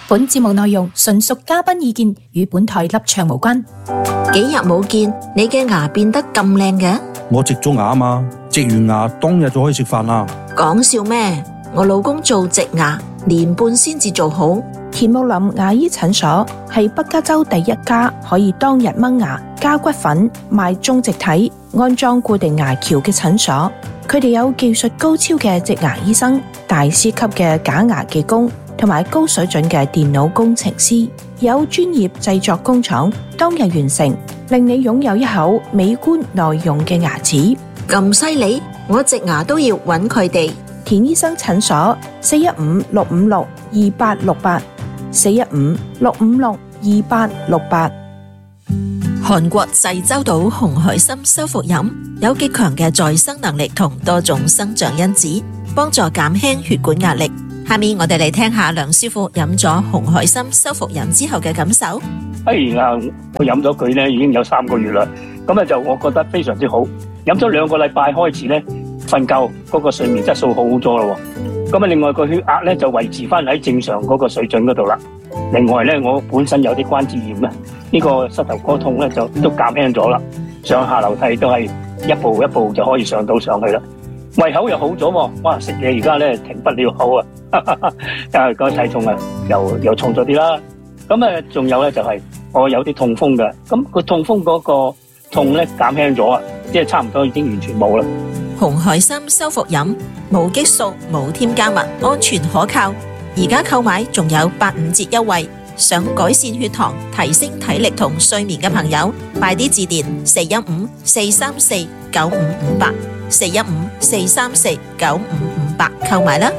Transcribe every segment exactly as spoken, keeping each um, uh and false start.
本節目內容純屬嘉賓意見，與本台立場無關。 幾日冇見，你嘅牙變得咁靚嘅？ 我植咗牙嘛，植完牙當日就可以食飯啦。 講笑咩？我老公做植牙，年半先至做好。 田木林牙醫診所係北加州第一家可以當日掹牙、加骨粉、賣中植體、安裝固定牙橋嘅診所。佢哋有技術高超嘅植牙醫生、大師級嘅假牙技工，同埋高水準嘅電腦工程師，有專業製作工廠，當日完成，令你擁有一口美觀耐用嘅牙齒。 咁犀利，我植牙都要揾佢哋。 田醫生診所四一五六五六二八六八，四一五六五六二八六八。 韓國濟州島紅海參修復飲有極強嘅再生能力同多種生長因子，幫助減輕血管壓力。下面我哋嚟聽下梁師傅飲咗紅海參修復飲之後嘅感受。 哎呀，我飲咗佢咧已經有三個月啦，咁啊就我覺得非常之好。飲咗兩個禮拜開始咧，瞓覺嗰個睡眠質素好好咗咯。咁啊，另外個血壓咧就維持翻喺正常嗰個水準嗰度啦。另外咧，我本身有啲關節炎咧，呢個膝頭哥痛咧就都減輕咗啦。上下樓梯都係一步一步就可以上到上去啦。胃口又好咗喎，哇！食嘢而家咧停不了口啊，但係個體重啊又又重咗啲啦。咁啊，仲有咧就係我有啲痛風嘅，咁個痛風嗰個痛咧減輕咗啊，即係差唔多已經完全冇啦。 紅海參修復飲冇激素、冇添加物，安全可靠。而家購買仲有八五折優惠，想改善血糖、提升體力同睡眠嘅朋友，快啲致電四一五四三四九五五八。四一五四三四九五五八購買啦！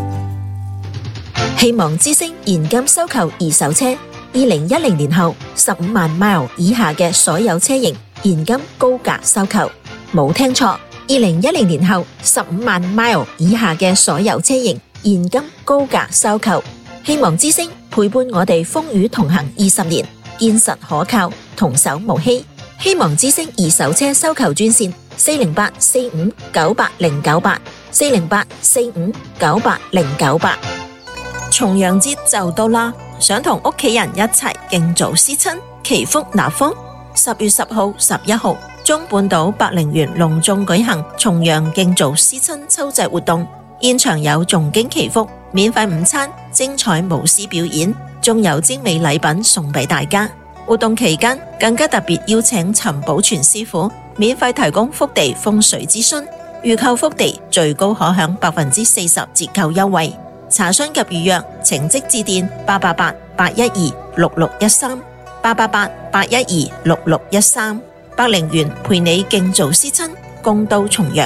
希望之星現金收購二手車，二零一零年後十五萬 mile 以下嘅所有車型現金高價收購，冇聽錯，二零一零年後十五萬 mile 以下嘅所有車型現金高價收購。希望之星陪伴我哋風雨同行二十年，堅實可靠，童叟無欺。希望之星二手車收購專線四零八四五九八零九八，四零八四五九八零九八。重陽節就到啦，想同屋企人一齊敬祖思親，祈福納福。十月十號、十一號，中半島百靈園隆重舉行重陽敬祖思親秋祭活動，現場有誦經祈福、免費午餐、精彩舞獅表演，仲有精美禮品送俾大家。活動期間更加特別邀請陳寶全師傅免費提供福地風水諮詢，預購福地最高可享百分之四十折扣優惠。查詢及預約請即致電八八八八一二六六一三八八八八一二六六一三。百靈園陪你敬祖思親，共度重陽。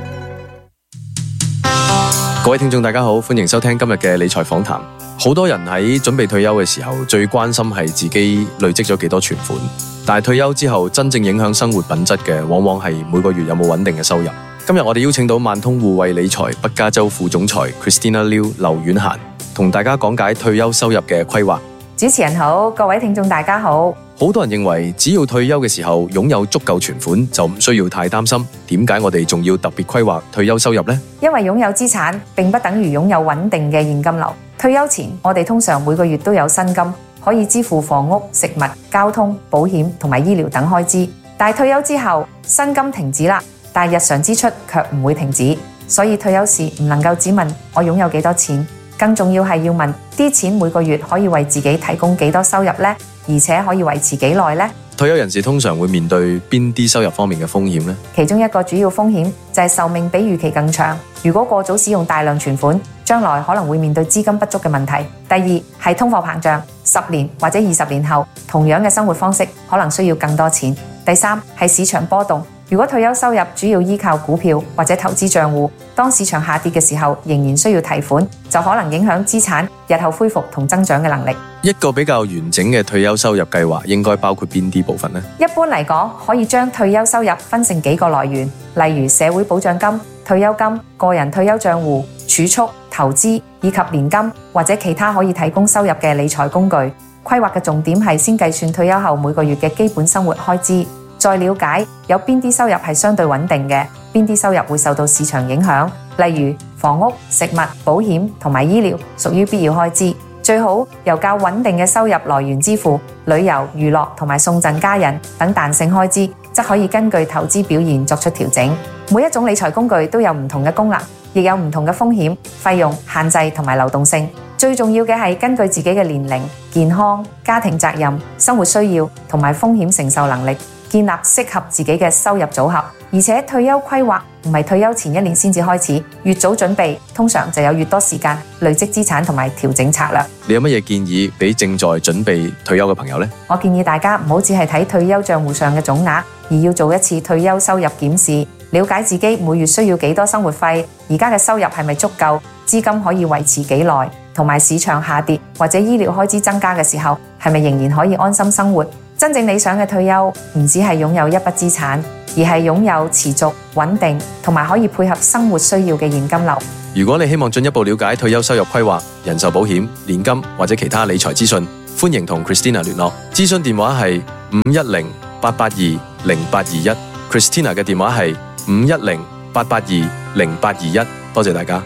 各位聽眾大家好，歡迎收聽今日嘅理財訪談。好多人喺準備退休嘅時候，最關心係自己累積咗幾多存款。但係退休之後，真正影響生活品質嘅，往往係每個月有冇穩定嘅收入。今日我哋邀請到萬通互惠理財北加州副總裁 Christina Liu 劉婉嫻，同大家講解退休收入嘅規劃。 主持人好，各位聽眾大家好。 好多人認為只要退休嘅時候擁有足夠存款，就唔需要太擔心。點解我哋仲要特別規劃退休收入呢？ 因為擁有資產並不等於擁有穩定嘅現金流。退休前，我哋通常每個月都有薪金，可以支付房屋、食物、交通、保險同埋醫療等開支。但係退休之後，薪金停止啦，但係日常支出卻唔會停止。所以退休時唔能夠只問我擁有幾多錢，更重要係要問啲錢每個月可以為自己提供幾多收入呢？而且可以維持幾耐呢？ 退休人士通常會面對邊啲收入方面嘅風險呢？ 其中一個主要風險就係壽命比預期更長。如果過早使用大量存款，將來可能會面對資金不足嘅問題。第二係通貨膨脹，十年或者二十年後，同樣嘅生活方式可能需要更多錢。第三係市場波動。如果退休收入主要依靠股票或者投資賬戶，當市場下跌嘅時候，仍然需要提款，就可能影響資產日後恢復同增長嘅能力。 一個比較完整嘅退休收入計劃應該包括邊啲部分呢？ 一般嚟講，可以將退休收入分成幾個來源，例如社會保障金、退休金、個人退休賬戶、儲蓄、投資以及年金或者其他可以提供收入嘅理財工具。規劃嘅重點係先計算退休後每個月嘅基本生活開支，再了解有邊啲收入係相對穩定嘅，邊啲收入會受到市場影響，例如房屋、食物、保險同埋醫療屬於必要開支， 最好由較穩定嘅收入來源支付旅遊、娛樂同埋送贈家人等彈性開支，則可以根據投資表現作出調整。每一種理財工具都有唔同嘅功能，亦有唔同嘅風險、費用、限制同埋流動性。最重要嘅係根據自己嘅年齡、健康、家庭責任、生活需要同埋風險承受能力，建立適合自己嘅收入組合。而且退休規劃唔係退休前一年先至開始，越早準備，通常就有越多時間累積資產同埋調整策略。 你有乜嘢建議俾正在準備退休嘅朋友呢？ 我建議大家唔好只係睇退休賬戶上嘅總額，而要做一次退休收入檢視，了解自己每月需要幾多生活費，而家嘅收入係咪足夠，資金可以維持幾耐，同埋市場下跌或者醫療開支增加嘅時候，係咪仍然可以安心生活。真正理想嘅退休唔只係擁有一筆資產，而係擁有持續穩定同埋可以配合生活需要嘅現金流。 如果你希望進一步了解退休收入規劃、人壽保險、年金或者其他理財資訊，歡迎同 Christina 聯絡。諮詢電話係五一零八八二零八二一 ，Christina 嘅電話係五一零八八二零八二一。多謝大家。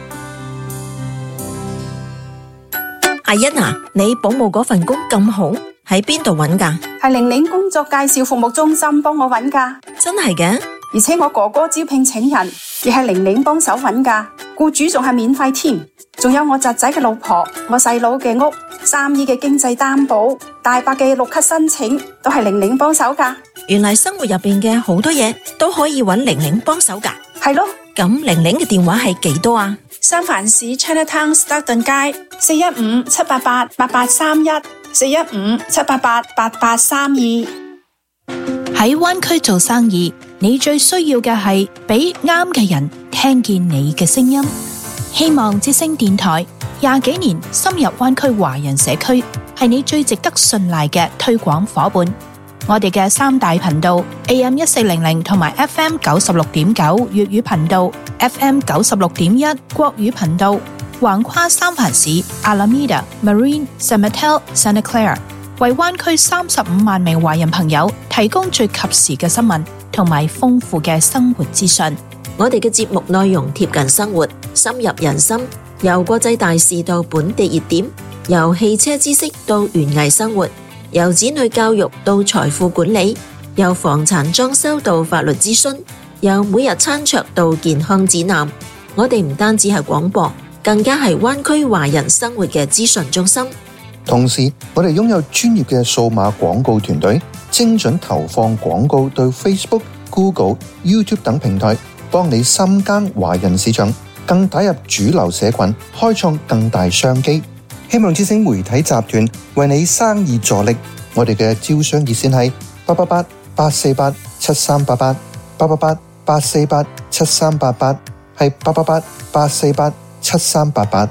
阿欣啊，你保姆嗰份工咁好，喺邊度揾㗎？ 係玲玲工作介紹服務中心幫我揾㗎。 真係嘅？ 而且我哥哥招聘請人，亦係玲玲幫手揾㗎。僱主仲係免費添，仲有我侄仔嘅老婆、我細佬嘅屋、三姨嘅經濟擔保、大伯嘅綠卡申請，都係玲玲幫手㗎。 原來生活入邊嘅好多嘢都可以揾玲玲幫手㗎。 係咯。 咁玲玲嘅電話係幾多啊？ 三藩市 Chinatown Stockton 街四一五七八八八八三一四一五七八八八八三二。 喺灣區做生意，你最需要嘅係俾啱嘅人聽見你嘅聲音。希望之聲電台廿幾年深入灣區華人社區，係你最值得信賴嘅推廣伙伴。我哋嘅三大頻道 A M 一四零零同埋 F M 九十六點九粵語頻道 ，F M 九十六點一國語頻道，橫跨三藩市、Alameda、Marine、San Mateo、Santa Clara， 為灣區三十五萬名華人朋友提供最及時嘅新聞同埋豐富嘅生活資訊。 我哋嘅節目內容貼近生活，深入人心，由國際大事到本地熱點，由汽車知識到園藝生活，由子女教育到財富管理，由房產裝修到法律諮詢，由每日餐桌到健康指南。我哋唔單止係廣播，更加係灣區華人生活嘅資訊中心。 同時，我哋擁有專業嘅數碼廣告團隊，精準投放廣告到 Facebook、Google、YouTube 等平台，幫你深耕華人市場，更打入主流社群，開創更大商機。希望之星媒體集團為你生意助力，我哋嘅招商熱線係八八八八四八七三八八八八八八四八七三八八，係八八八八四八七三八八。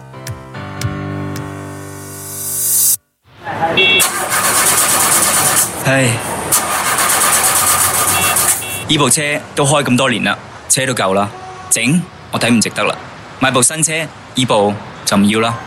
唉，呢部車都開咁多年啦，車都夠啦，整我睇唔值得啦，買部新車，呢部就唔要啦。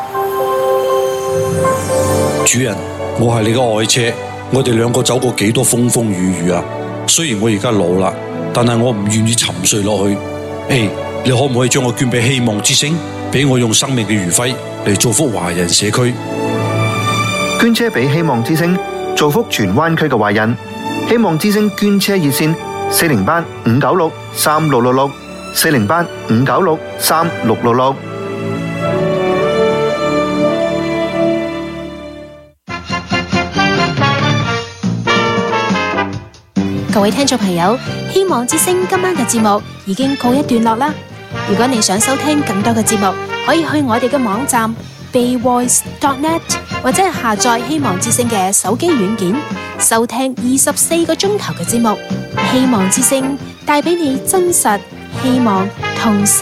主人，我係你嘅愛車，我哋兩個走過幾多風風雨雨啊！雖然我而家老啦，但係我唔願意沉睡落去。誒，你可唔可以將我捐俾希望之星，俾我用生命嘅餘暉嚟造福華人社區？ 捐車俾希望之星，造福全灣區嘅華人。希望之星捐車熱線：四零八五九六三六六六，四零八五九六三六六六。 各位聽眾朋友，希望之聲今晚嘅節目已經告一段落啦。如果你想收聽更多嘅節目，可以去我哋嘅網站 bay voice dot net 或者係下載希望之聲嘅手機軟件，收聽二十四個鐘頭嘅節目。希望之聲帶俾你真實、希望同